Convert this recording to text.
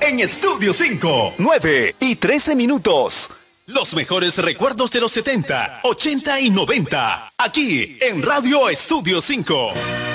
en Estudio 5. 9:13. Los mejores recuerdos de los 70, 80 y 90. Aquí en Radio Estudio 5.